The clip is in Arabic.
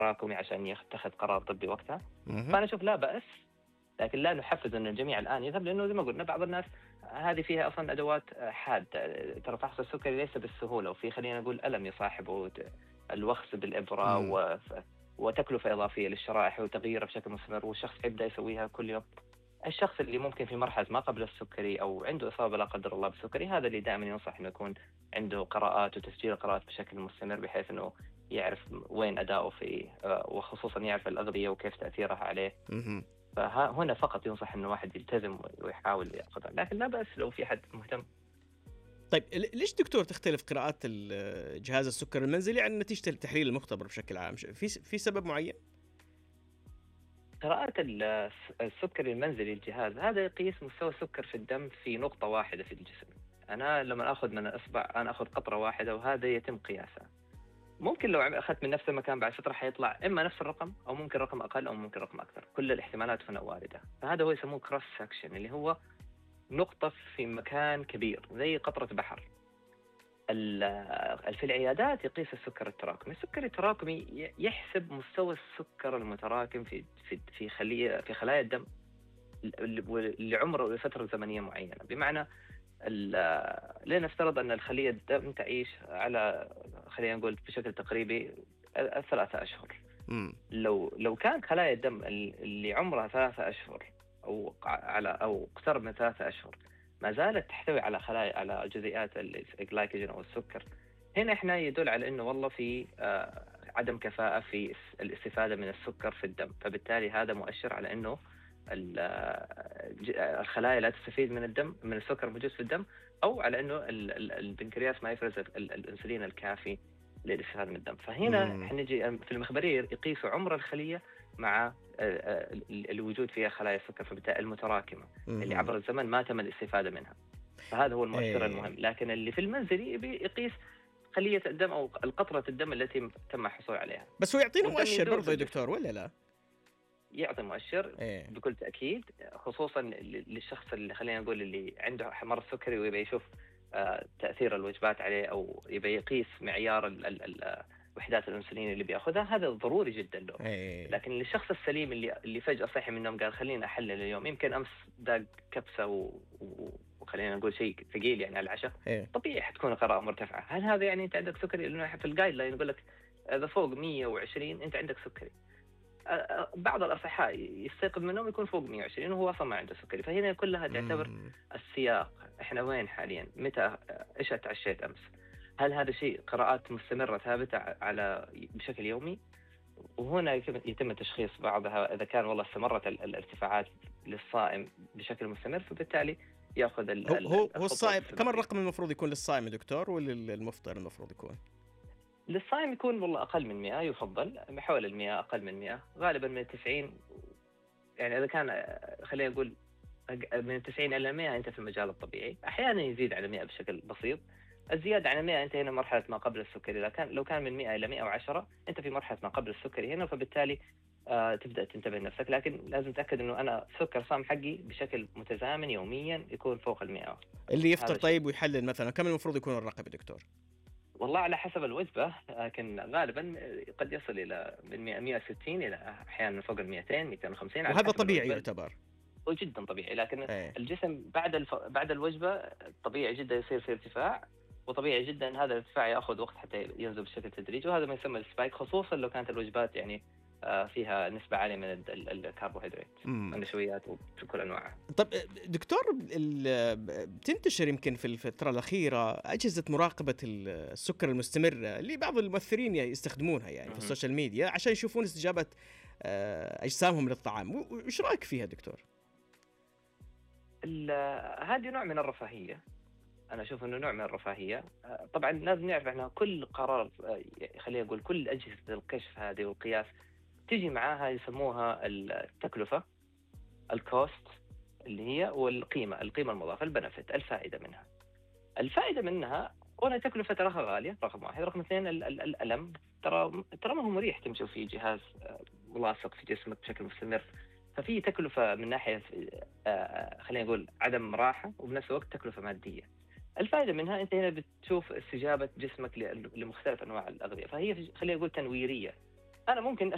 تراكمي عشان يتخذ قرار طبي وقتها. اهم. فأنا أشوف لا بأس، لكن لا نحفز أن الجميع الآن يذهب، لأنه زي ما قلنا بعض الناس هذه فيها أصلا أدوات حادة. ترى فحص السكري ليس بالسهولة، وفي خلينا نقول ألم يصاحبه الوخز بالإبرة إمم. وتكلفة إضافية للشرائح وتغييرها بشكل مستمر، والشخص يبدأ يسويها كل يوم. الشخص اللي ممكن في مرحلة ما قبل السكري أو عنده إصابة لا قدر الله بالسكري، هذا اللي دائما ينصح إنه يكون عنده قراءات وتسجيل قراءات بشكل مستمر، بحيث إنه يعرف وين أداؤه في وخصوصا يعرف الأغذية وكيف تأثيرها عليه. اهم. فهنا فقط ينصح إنه واحد يلتزم ويحاول يأخذها، لكن لا بأس لو في حد مهتم. طيب ليش دكتور تختلف قراءات جهاز السكر المنزلي عن نتيجة التحليل المختبر بشكل عام؟ في سبب معين؟ قراءة السكري المنزلي الجهاز هذا يقيس مستوى السكر في الدم في نقطة واحدة في الجسم. أنا لما أخذ من الإصبع أنا أخذ قطرة واحدة وهذا يتم قياسها. ممكن لو أخذت من نفس المكان بعد فترة حيطلع إما نفس الرقم أو ممكن رقم أقل أو ممكن رقم أكثر، كل الاحتمالات هنا واردة. فهذا هو يسموه كروس سكشن، اللي هو نقطة في مكان كبير زي قطرة بحر. في العيادات يقيس السكر التراكمي. السكر التراكمي يحسب مستوى السكر المتراكم في خلايا الدم لعمره لفترة زمنية معينة. بمعنى لنفترض أن الخلية الدم تعيش على، خلينا نقول بشكل تقريبي، 3 أشهر. لو كانت خلايا الدم اللي عمرها 3 أشهر أو اقترب من 3 أشهر ما زالت تحتوي على جزيئات الجلايكوجين أو السكر، هنا إحنا يدل على إنه والله في عدم كفاءة في الاستفادة من السكر في الدم. فبالتالي هذا مؤشر على إنه الخلايا لا تستفيد من السكر الموجود في الدم، أو على إنه البنكرياس ما يفرز الأنسولين الكافي للاستفادة من الدم. فهنا حنجي في المخبرير يقيسوا عمر الخلية مع الوجود فيها خلايا السكر، فبالتالي المتراكمة اللي عبر الزمن ما تم الاستفادة منها. فهذا هو المؤشر المهم. لكن اللي في المنزلي يقيس خلية الدم أو القطرة الدم التي تم الحصول عليها. بس هو يعطينا مؤشر برضه يا دكتور ولا لا؟ يعطي مؤشر بكل تأكيد، خصوصا للشخص اللي خلينا نقول اللي عنده مرض سكري ويبي يشوف تأثير الوجبات عليه، أو يبي يقيس معيار وحدات الأنسولين اللي بيأخذها، هذا ضروري جدا له. لكن للشخص السليم اللي فجأة صحي من النوم قال خلينا أحلل اليوم، يمكن أمس داق كبسة وخلينا نقول شيء ثقيل يعني على العشاء، طبيعي حتكون القراءة مرتفعة. هل هذا يعني أنت عندك سكري؟ لأنه في الجايد لاين يقول لك إذا فوق 120 أنت عندك سكري. بعض الأصحاء يستيقظ من النوم يكون فوق 120 وهو أصلا ما عنده سكري. فهنا كلها تعتبر السياق، إحنا وين حاليا، متى، إيش اتعشيت أمس، هل هذا شيء قراءات مستمرة ثابتة على بشكل يومي. وهنا يتم تشخيص بعضها إذا كان والله استمرت الارتفاعات للصائم بشكل مستمر، فبالتالي يأخذ هو الصائم كم الرقم المفروض يكون للصائم يا دكتور، وللمفطر المفروض يكون؟ للصائم يكون والله أقل من 100، يفضل حول 100، أقل من 100، غالبا من 90. يعني إذا كان خلينا نقول من 90 إلى 100 أنت في المجال الطبيعي. أحيانا يزيد على 100 بشكل بسيط. الزيادة على 100 أنت هنا مرحلة ما قبل السكري. لو كان من 100 إلى 110 أنت في مرحلة ما قبل السكري هنا، فبالتالي تبدأ تنتبه لنفسك. لكن لازم تتأكد إنه أنا سكر صام حقي بشكل متزامن يوميا يكون فوق 100. اللي يفطر طيب ويحلل مثلا كم المفروض يكون الرقم يا دكتور؟ والله على حسب الوجبة، لكن غالبا قد يصل إلى من 160 إلى أحيانا فوق 200 250. وهذا طبيعي يعتبر؟ وجدا طبيعي. لكن الجسم بعد الوجبة طبيعي جدا يصير في ارتفاع، وطبيعي جدا هذا الارتفاع يأخذ وقت حتى ينزل بشكل تدريجي، وهذا ما يسمى السبايك، خصوصا لو كانت الوجبات يعني فيها نسبة عالية من الكربوهيدرات والنشويات وكل أنواعها. طب دكتور، بتنتشر يمكن في الفترة الأخيرة أجهزة مراقبة السكر المستمرة اللي بعض الممثلين يستخدمونها يعني في السوشيال ميديا عشان يشوفون استجابة أجسامهم للطعام. وإيش رأيك فيها دكتور؟ هذه نوع من الرفاهية. أنا أشوف إنه نوع من الرفاهية. طبعا لازم نعرف إحنا كل قرار، خلينا نقول كل أجهزة الكشف هذه والقياس تيجي معاها يسموها التكلفة، الكوست اللي هي، والقيمة المضافة، البنفيت، الفائدة منها ولا تكلفة تراها غالية، رقم واحد. رقم اثنين الألم، ترى ما هو مريح تمشي في جهاز ملاصق في جسمك بشكل مستمر. ففي تكلفة من ناحية خلينا نقول عدم راحة، وبنفس الوقت تكلفة مادية. الفائدة منها أنت هنا بتشوف استجابة جسمك لمختلف أنواع الأغذية، فهي خلينا نقول تنويرية. أنا ممكن